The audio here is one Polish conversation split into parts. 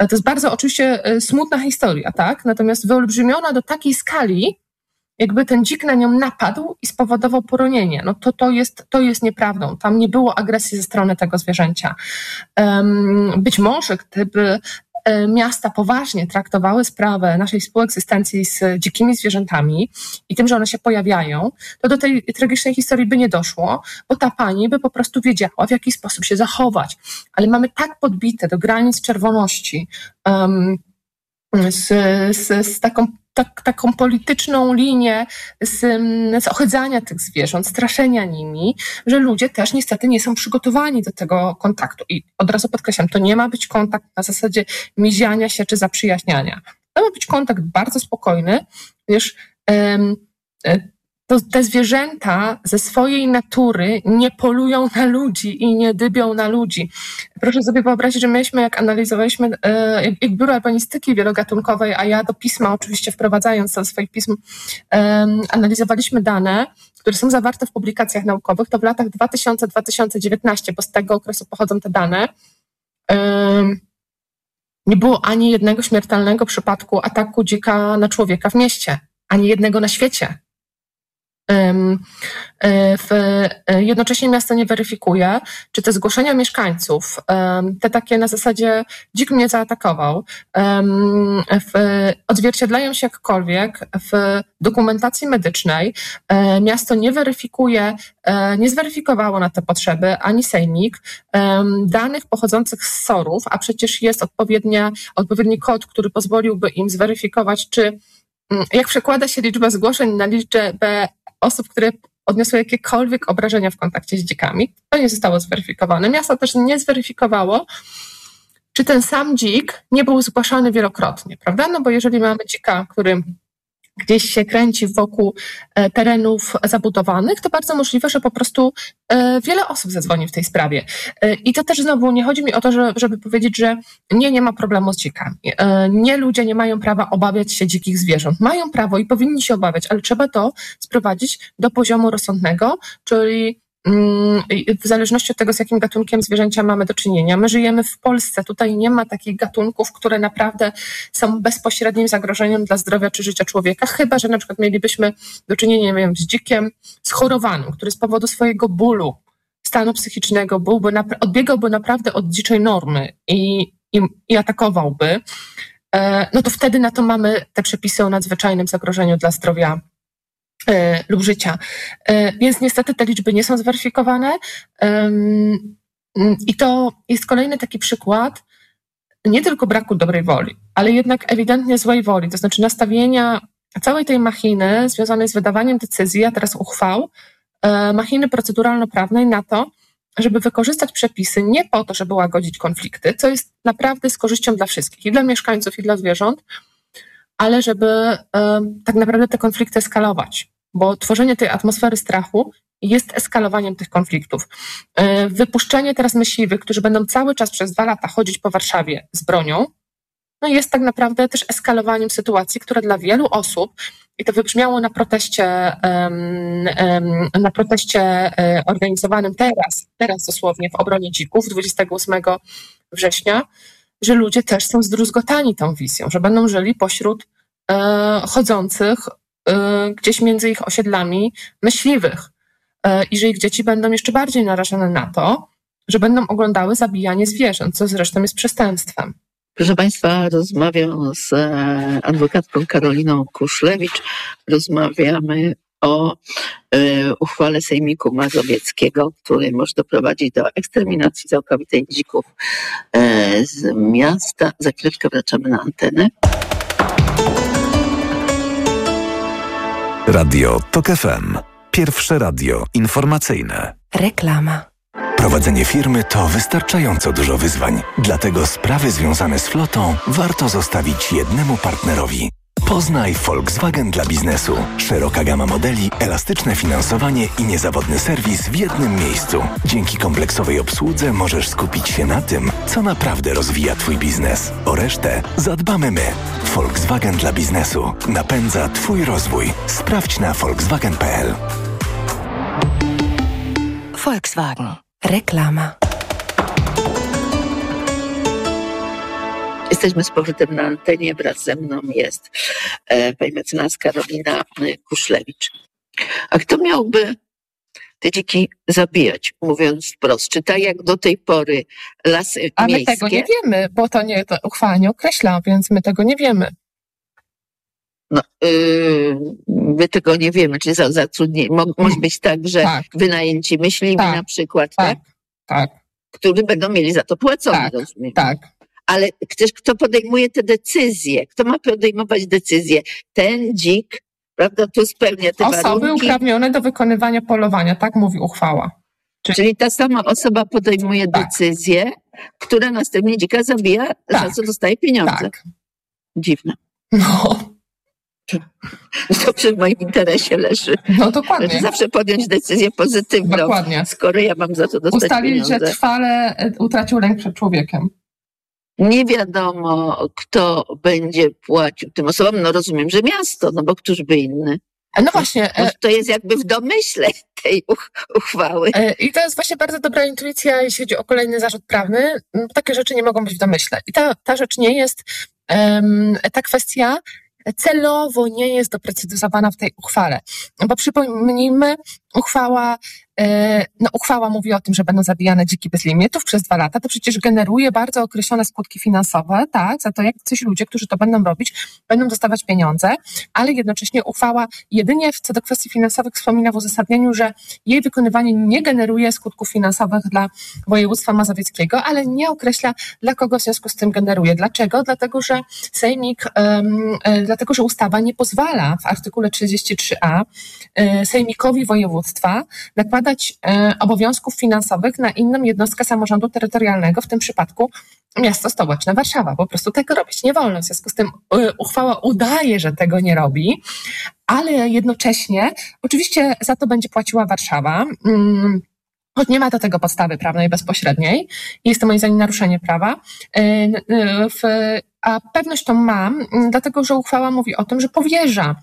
To jest bardzo oczywiście smutna historia, tak? Natomiast wyolbrzymiona do takiej skali, jakby ten dzik na nią napadł i spowodował poronienie. No to jest nieprawdą. Tam nie było agresji ze strony tego zwierzęcia. Być może gdyby miasta poważnie traktowały sprawę naszej współegzystencji z dzikimi zwierzętami i tym, że one się pojawiają, to do tej tragicznej historii by nie doszło, bo ta pani by po prostu wiedziała, w jaki sposób się zachować. Ale mamy tak podbite do granic czerwoności z taką polityczną linię z ohydzania tych zwierząt, straszenia nimi, że ludzie też niestety nie są przygotowani do tego kontaktu. I od razu podkreślam, to nie ma być kontakt na zasadzie miziania się czy zaprzyjaźniania. To ma być kontakt bardzo spokojny, gdyż te zwierzęta ze swojej natury nie polują na ludzi i nie dybią na ludzi. Proszę sobie wyobrazić, że myśmy, jak analizowaliśmy, jak Biuro Albanistyki Wielogatunkowej, a ja do pisma oczywiście wprowadzając do swoich pism, analizowaliśmy dane, które są zawarte w publikacjach naukowych, to w latach 2000-2019, bo z tego okresu pochodzą te dane, nie było ani jednego śmiertelnego przypadku ataku dzika na człowieka w mieście, ani jednego na świecie. Jednocześnie miasto nie weryfikuje, czy te zgłoszenia mieszkańców, te takie na zasadzie dzik mnie zaatakował, odzwierciedlają się jakkolwiek w dokumentacji medycznej. Miasto nie weryfikuje, nie zweryfikowało na te potrzeby ani sejmik danych pochodzących z SOR-ów, a przecież jest odpowiedni kod, który pozwoliłby im zweryfikować, czy jak przekłada się liczba zgłoszeń na liczbę osób, które odniosły jakiekolwiek obrażenia w kontakcie z dzikami. To nie zostało zweryfikowane. Miasto też nie zweryfikowało, czy ten sam dzik nie był zgłaszany wielokrotnie, prawda? No bo jeżeli mamy dzika, który gdzieś się kręci wokół terenów zabudowanych, to bardzo możliwe, że po prostu wiele osób zadzwoni w tej sprawie. I to też znowu nie chodzi mi o to, żeby powiedzieć, że nie ma problemu z dzikami. Nie, ludzie nie mają prawa obawiać się dzikich zwierząt. Mają prawo i powinni się obawiać, ale trzeba to sprowadzić do poziomu rozsądnego, czyli w zależności od tego, z jakim gatunkiem zwierzęcia mamy do czynienia. My żyjemy w Polsce, tutaj nie ma takich gatunków, które naprawdę są bezpośrednim zagrożeniem dla zdrowia czy życia człowieka, chyba że na przykład mielibyśmy do czynienia, nie wiem, z dzikiem schorowanym, który z powodu swojego bólu, stanu psychicznego odbiegałby naprawdę od dziczej normy i atakowałby, no to wtedy na to mamy te przepisy o nadzwyczajnym zagrożeniu dla zdrowia lub życia. Więc niestety te liczby nie są zweryfikowane i to jest kolejny taki przykład nie tylko braku dobrej woli, ale jednak ewidentnie złej woli, to znaczy nastawienia całej tej machiny związanej z wydawaniem decyzji, a teraz uchwał, machiny proceduralno-prawnej na to, żeby wykorzystać przepisy nie po to, żeby łagodzić konflikty, co jest naprawdę z korzyścią dla wszystkich, i dla mieszkańców, i dla zwierząt, ale żeby tak naprawdę te konflikty eskalować, bo tworzenie tej atmosfery strachu jest eskalowaniem tych konfliktów. Wypuszczenie teraz myśliwych, którzy będą cały czas przez 2 lata chodzić po Warszawie z bronią, no jest tak naprawdę też eskalowaniem sytuacji, która dla wielu osób, i to wybrzmiało na proteście organizowanym teraz dosłownie w obronie dzików 28 września, że ludzie też są zdruzgotani tą wizją, że będą żyli pośród chodzących gdzieś między ich osiedlami myśliwych i że ich dzieci będą jeszcze bardziej narażone na to, że będą oglądały zabijanie zwierząt, co zresztą jest przestępstwem. Proszę Państwa, rozmawiam z adwokatką Karoliną Kuszlewicz. Rozmawiamy o uchwale Sejmiku Mazowieckiego, który może doprowadzić do eksterminacji całkowitej dzików z miasta. Za chwileczkę wracamy na antenę. Radio TOK FM. Pierwsze radio informacyjne. Reklama. Prowadzenie firmy to wystarczająco dużo wyzwań. Dlatego sprawy związane z flotą warto zostawić jednemu partnerowi. Poznaj Volkswagen dla biznesu. Szeroka gama modeli, elastyczne finansowanie i niezawodny serwis w jednym miejscu. Dzięki kompleksowej obsłudze możesz skupić się na tym, co naprawdę rozwija Twój biznes. O resztę zadbamy my. Volkswagen dla biznesu. Napędza Twój rozwój. Sprawdź na volkswagen.pl. Volkswagen. Reklama. Jesteśmy z powrotem na antenie. Wraz ze mną jest pani mecenas Karolina Kuszlewicz. A kto miałby te dziki zabijać, mówiąc wprost? Czy tak jak do tej pory lasy miejskie? A my tego nie wiemy, bo to uchwała nie określa, więc my tego nie wiemy. No, my tego nie wiemy, czy zatrudnieni. Może być tak, że wynajęci myśliwi na przykład, tak? Którzy będą mieli za to płacone, rozumiem. Tak. Ale kto podejmuje te decyzje? Kto ma podejmować decyzje? Ten dzik, prawda, tu spełnia te warunki. Osoby uprawnione do wykonywania polowania, tak mówi uchwała. Czyli ta sama osoba podejmuje decyzję, która następnie dzika zabija, za co dostaje pieniądze. Tak. Dziwne. No. To w moim interesie leży. No dokładnie. Leży zawsze podjąć decyzję pozytywną. Dokładnie. Skoro ja mam za to dostać ustalić, pieniądze. Że trwale utracił lęk przed człowiekiem. Nie wiadomo, kto będzie płacił tym osobom. No rozumiem, że miasto, no bo któż by inny. No właśnie. To jest jakby w domyśle tej uchwały. I to jest właśnie bardzo dobra intuicja, jeśli chodzi o kolejny zarzut prawny. Takie rzeczy nie mogą być w domyśle. I ta rzecz nie jest, ta kwestia celowo nie jest doprecyzowana w tej uchwale. Bo przypomnijmy, uchwała mówi o tym, że będą zabijane dziki bez limitów przez 2 lata. To przecież generuje bardzo określone skutki finansowe, tak? Za to jak coś ludzie, którzy to będą robić, będą dostawać pieniądze, ale jednocześnie uchwała jedynie co do kwestii finansowych wspomina w uzasadnieniu, że jej wykonywanie nie generuje skutków finansowych dla województwa mazowieckiego, ale nie określa, dla kogo w związku z tym generuje. Dlaczego? Dlatego, że dlatego, że ustawa nie pozwala w artykule 33a sejmikowi województwa nakładać obowiązków finansowych na inną jednostkę samorządu terytorialnego, w tym przypadku miasto stołeczne Warszawa. Po prostu tego robić nie wolno. W związku z tym uchwała udaje, że tego nie robi, ale jednocześnie oczywiście za to będzie płaciła Warszawa, choć nie ma do tego podstawy prawnej bezpośredniej. Jest to moim zdaniem naruszenie prawa. A pewność tą mam, dlatego że uchwała mówi o tym, że powierza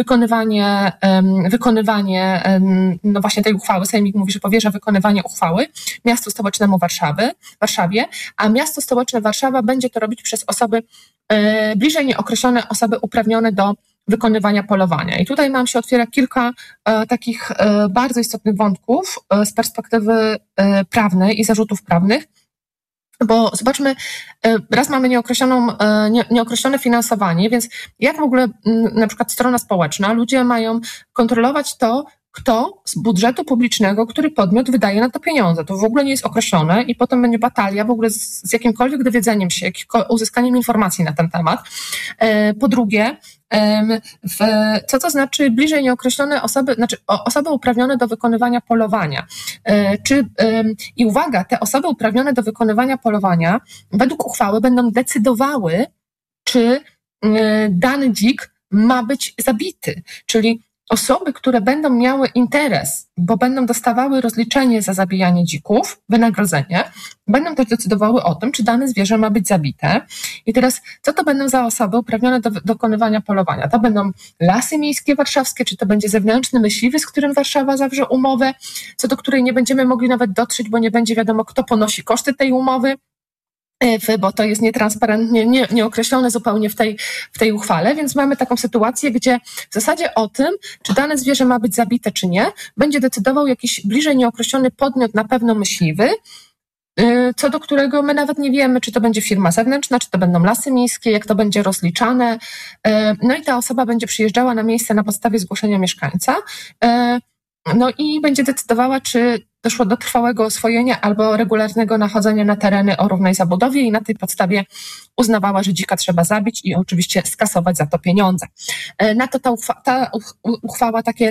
wykonywanie no właśnie tej uchwały. Sejmik mówi, że powierza wykonywanie uchwały miastu stołecznemu Warszawie, a miasto stołeczne Warszawa będzie to robić przez osoby bliżej nieokreślone, osoby uprawnione do wykonywania polowania. I tutaj nam się otwiera kilka takich bardzo istotnych wątków z perspektywy prawnej i zarzutów prawnych. Bo zobaczmy, raz mamy nieokreślone finansowanie, więc jak w ogóle na przykład strona społeczna, ludzie mają kontrolować to, kto z budżetu publicznego, który podmiot wydaje na to pieniądze. To w ogóle nie jest określone i potem będzie batalia w ogóle z jakimkolwiek dowiedzeniem się, uzyskaniem informacji na ten temat. Po drugie, co to znaczy bliżej nieokreślone osoby, znaczy osoby uprawnione do wykonywania polowania. I uwaga, te osoby uprawnione do wykonywania polowania według uchwały będą decydowały, czy dany dzik ma być zabity. Czyli osoby, które będą miały interes, bo będą dostawały rozliczenie za zabijanie dzików, wynagrodzenie, będą też decydowały o tym, czy dane zwierzę ma być zabite. I teraz, co to będą za osoby uprawnione do dokonywania polowania? To będą lasy miejskie warszawskie, czy to będzie zewnętrzny myśliwy, z którym Warszawa zawrze umowę, co do której nie będziemy mogli nawet dotrzeć, bo nie będzie wiadomo, kto ponosi koszty tej umowy, bo to jest nietransparentnie, nieokreślone zupełnie w tej uchwale, więc mamy taką sytuację, gdzie w zasadzie o tym, czy dane zwierzę ma być zabite, czy nie, będzie decydował jakiś bliżej nieokreślony podmiot, na pewno myśliwy, co do którego my nawet nie wiemy, czy to będzie firma zewnętrzna, czy to będą lasy miejskie, jak to będzie rozliczane. No i ta osoba będzie przyjeżdżała na miejsce na podstawie zgłoszenia mieszkańca, no i będzie decydowała, czy doszło do trwałego oswojenia albo regularnego nachodzenia na tereny o równej zabudowie i na tej podstawie uznawała, że dzika trzeba zabić i oczywiście skasować za to pieniądze. Na to ta uchwała takie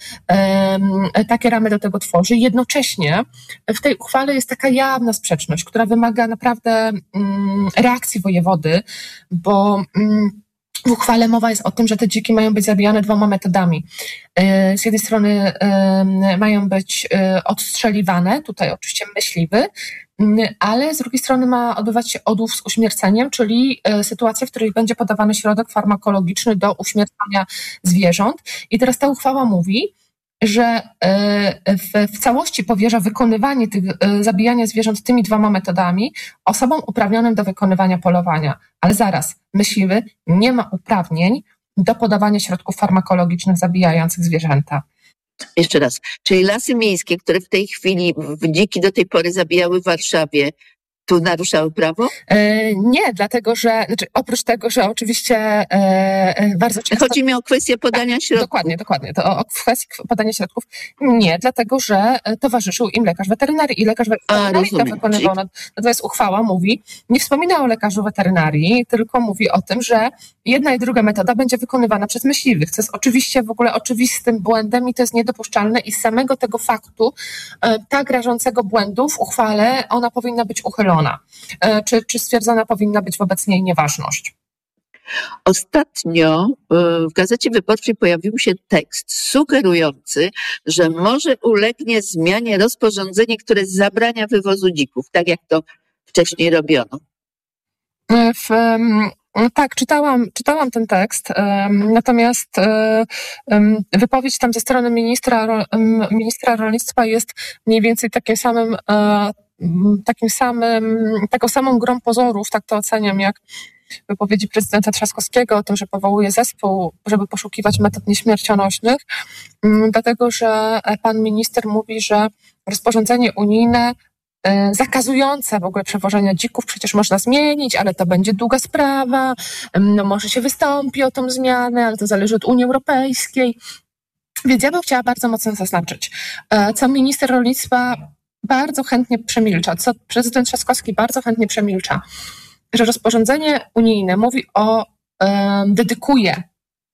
ramy do tego tworzy. Jednocześnie w tej uchwale jest taka jawna sprzeczność, która wymaga naprawdę reakcji wojewody, bo w uchwale mowa jest o tym, że te dziki mają być zabijane 2 metodami. Z jednej strony mają być odstrzeliwane, tutaj oczywiście myśliwy, ale z drugiej strony ma odbywać się odłów z uśmierceniem, czyli sytuacja, w której będzie podawany środek farmakologiczny do uśmiercania zwierząt. I teraz ta uchwała mówi, że w całości powierza wykonywanie tych zabijania zwierząt tymi 2 metodami osobom uprawnionym do wykonywania polowania. Ale zaraz, myśliwy nie ma uprawnień do podawania środków farmakologicznych zabijających zwierzęta. Jeszcze raz, czyli lasy miejskie, które w tej chwili dziki do tej pory zabijały w Warszawie, tu naruszały prawo? Nie, dlatego że, oprócz tego, że oczywiście bardzo często... Chodzi mi o kwestię podania środków. Dokładnie. To o kwestię podania środków. Nie, dlatego że towarzyszył im lekarz weterynarii i lekarz weterynarii to wykonywał. Natomiast uchwała mówi, nie wspomina o lekarzu weterynarii, tylko mówi o tym, że jedna i druga metoda będzie wykonywana przez myśliwych, co jest oczywiście w ogóle oczywistym błędem i to jest niedopuszczalne i z samego tego faktu, tak rażącego błędu w uchwale, ona powinna być uchylona. Czy stwierdzona powinna być wobec niej nieważność? Ostatnio w Gazecie Wyborczej pojawił się tekst sugerujący, że może ulegnie zmianie rozporządzenie, które zabrania wywozu dzików, tak jak to wcześniej robiono. Tak, czytałam ten tekst, natomiast wypowiedź tam ze strony ministra rolnictwa jest mniej więcej taką samą grą pozorów, tak to oceniam, jak wypowiedzi prezydenta Trzaskowskiego o tym, że powołuje zespół, żeby poszukiwać metod nieśmiercionośnych, dlatego że pan minister mówi, że rozporządzenie unijne zakazujące w ogóle przewożenia dzików przecież można zmienić, ale to będzie długa sprawa, może się wystąpi o tą zmianę, ale to zależy od Unii Europejskiej. Więc ja bym chciała bardzo mocno zaznaczyć, co minister rolnictwa bardzo chętnie przemilcza, co prezydent Trzaskowski bardzo chętnie przemilcza, że rozporządzenie unijne mówi dedykuje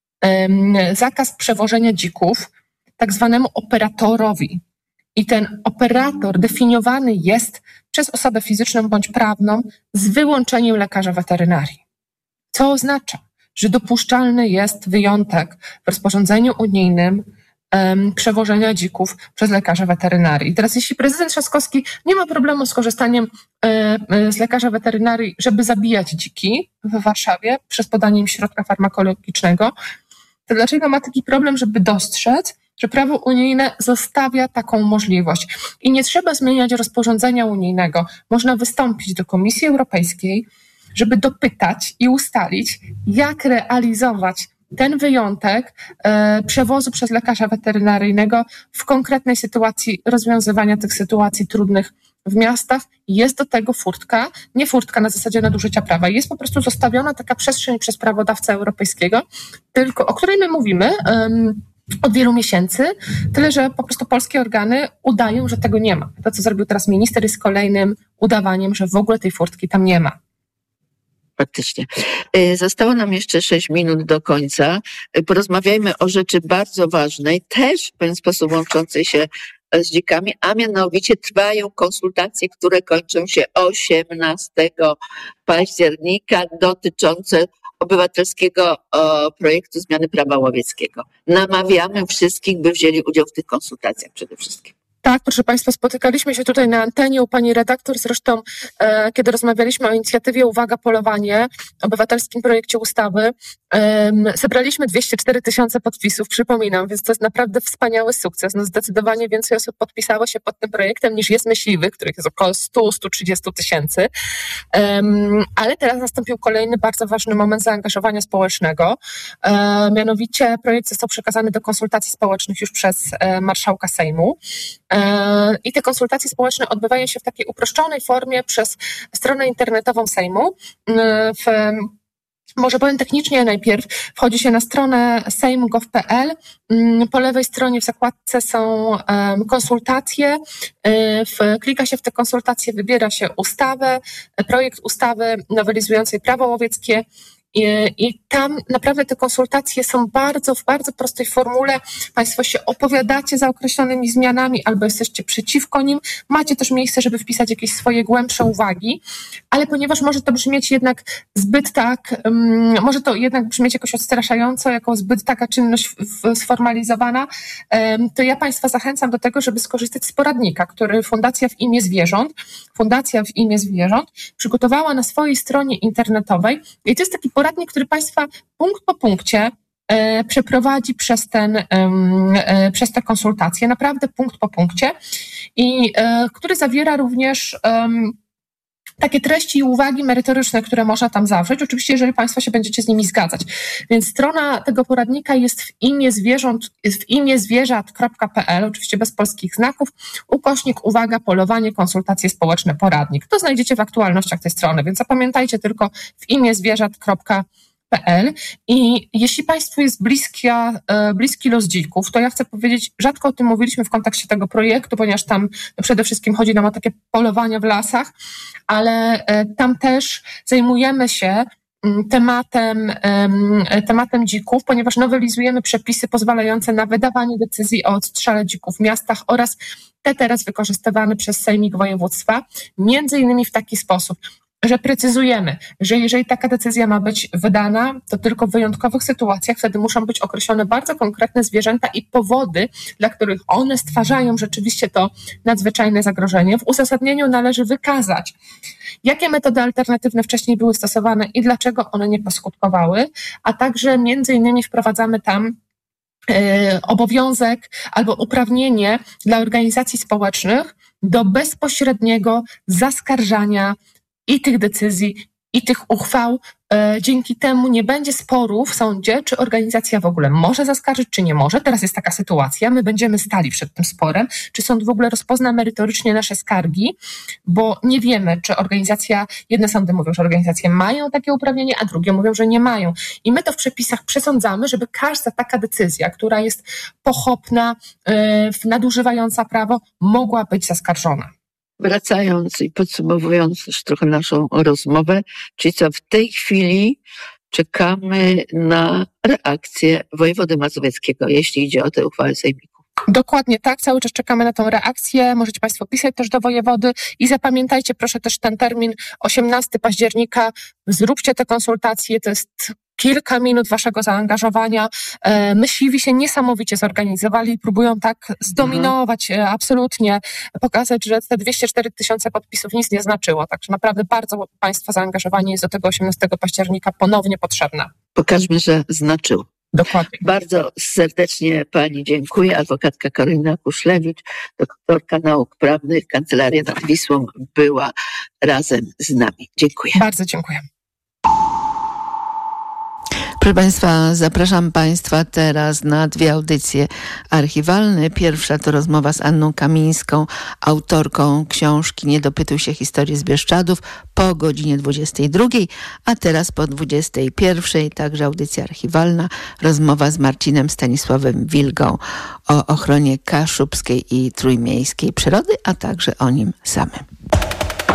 zakaz przewożenia dzików tak zwanemu operatorowi. I ten operator definiowany jest przez osobę fizyczną bądź prawną z wyłączeniem lekarza weterynarii. Co oznacza, że dopuszczalny jest wyjątek w rozporządzeniu unijnym przewożenia dzików przez lekarza weterynarii. I teraz jeśli prezydent Trzaskowski nie ma problemu z korzystaniem z lekarza weterynarii, żeby zabijać dziki w Warszawie przez podanie im środka farmakologicznego, to dlaczego ma taki problem, żeby dostrzec, że prawo unijne zostawia taką możliwość. I nie trzeba zmieniać rozporządzenia unijnego. Można wystąpić do Komisji Europejskiej, żeby dopytać i ustalić, jak realizować ten wyjątek przewozu przez lekarza weterynaryjnego w konkretnej sytuacji rozwiązywania tych sytuacji trudnych w miastach. Jest do tego furtka, nie furtka na zasadzie nadużycia prawa. Jest po prostu zostawiona taka przestrzeń przez prawodawcę europejskiego, tylko o której my mówimy od wielu miesięcy, tyle że po prostu polskie organy udają, że tego nie ma. To, co zrobił teraz minister, jest kolejnym udawaniem, że w ogóle tej furtki tam nie ma. Faktycznie. Zostało nam jeszcze 6 minut do końca. Porozmawiajmy o rzeczy bardzo ważnej, też w pewien sposób łączącej się z dzikami, a mianowicie trwają konsultacje, które kończą się 18 października dotyczące obywatelskiego projektu zmiany prawa łowieckiego. Namawiamy wszystkich, by wzięli udział w tych konsultacjach przede wszystkim. Tak, proszę Państwa, spotykaliśmy się tutaj na antenie u pani redaktor, zresztą kiedy rozmawialiśmy o inicjatywie Uwaga Polowanie, obywatelskim projekcie ustawy, zebraliśmy 204 000 podpisów, przypominam, więc to jest naprawdę wspaniały sukces. No zdecydowanie więcej osób podpisało się pod tym projektem niż jest myśliwych, których jest około 100-130 tysięcy. Ale teraz nastąpił kolejny bardzo ważny moment zaangażowania społecznego. Mianowicie projekt został przekazany do konsultacji społecznych już przez marszałka Sejmu. I te konsultacje społeczne odbywają się w takiej uproszczonej formie przez stronę internetową Sejmu. Może powiem technicznie najpierw, wchodzi się na stronę sejm.gov.pl, po lewej stronie w zakładce są konsultacje, klika się w te konsultacje, wybiera się ustawę, projekt ustawy nowelizującej prawo łowieckie i tam naprawdę te konsultacje są w bardzo prostej formule. Państwo się opowiadacie za określonymi zmianami albo jesteście przeciwko nim. Macie też miejsce, żeby wpisać jakieś swoje głębsze uwagi, ale ponieważ może to brzmieć jednak zbyt może to jednak brzmieć jakoś odstraszająco, jako zbyt taka czynność sformalizowana, to ja Państwa zachęcam do tego, żeby skorzystać z poradnika, który Fundacja w imię Zwierząt przygotowała na swojej stronie internetowej. I to jest taki poradnik, który Państwa punkt po punkcie przeprowadzi przez te konsultacje, naprawdę punkt po punkcie, i który zawiera również takie treści i uwagi merytoryczne, które można tam zawrzeć, oczywiście jeżeli Państwo się będziecie z nimi zgadzać. Więc strona tego poradnika jest w imiezwierzat.pl, oczywiście bez polskich znaków, / polowanie, konsultacje społeczne, poradnik. To znajdziecie w aktualnościach tej strony, więc zapamiętajcie tylko w imiezwierzat.pl. I jeśli Państwu jest bliski los dzików, to ja chcę powiedzieć, rzadko o tym mówiliśmy w kontekście tego projektu, ponieważ tam przede wszystkim chodzi nam o takie polowania w lasach, ale tam też zajmujemy się tematem dzików, ponieważ nowelizujemy przepisy pozwalające na wydawanie decyzji o odstrzale dzików w miastach oraz te teraz wykorzystywane przez Sejmik Województwa, między innymi w taki sposób, że precyzujemy, że jeżeli taka decyzja ma być wydana, to tylko w wyjątkowych sytuacjach, wtedy muszą być określone bardzo konkretne zwierzęta i powody, dla których one stwarzają rzeczywiście to nadzwyczajne zagrożenie. W uzasadnieniu należy wykazać, jakie metody alternatywne wcześniej były stosowane i dlaczego one nie poskutkowały, a także między innymi wprowadzamy tam obowiązek albo uprawnienie dla organizacji społecznych do bezpośredniego zaskarżania i tych decyzji, i tych uchwał. Dzięki temu nie będzie sporu w sądzie, czy organizacja w ogóle może zaskarżyć, czy nie może. Teraz jest taka sytuacja, my będziemy stali przed tym sporem, czy sąd w ogóle rozpozna merytorycznie nasze skargi, bo nie wiemy, czy jedne sądy mówią, że organizacje mają takie uprawnienie, a drugie mówią, że nie mają. I my to w przepisach przesądzamy, żeby każda taka decyzja, która jest pochopna, nadużywająca prawo, mogła być zaskarżona. Wracając i podsumowując już trochę naszą rozmowę, czyli co, w tej chwili czekamy na reakcję wojewody mazowieckiego, jeśli idzie o tę uchwałę sejmiku. Dokładnie tak, cały czas czekamy na tą reakcję. Możecie Państwo pisać też do wojewody i zapamiętajcie proszę też ten termin 18 października. Zróbcie te konsultacje, to jest kilka minut waszego zaangażowania. Myśliwi się niesamowicie zorganizowali i próbują tak zdominować, absolutnie pokazać, że te 204 000 podpisów nic nie znaczyło. Także naprawdę bardzo Państwa zaangażowanie jest do tego 18 października ponownie potrzebne. Pokażmy, że znaczyło. Dokładnie. Bardzo serdecznie Pani dziękuję. Adwokatka Karolina Kuszlewicz, doktorka nauk prawnych, Kancelaria nad Wisłą, była razem z nami. Dziękuję. Bardzo dziękuję. Proszę Państwa, zapraszam Państwa teraz na 2 audycje archiwalne. Pierwsza to rozmowa z Anną Kamińską, autorką książki Nie dopytuj się historii z Bieszczadów, po godzinie 22, a teraz po 21, także audycja archiwalna, rozmowa z Marcinem Stanisławem Wilgą o ochronie kaszubskiej i trójmiejskiej przyrody, a także o nim samym.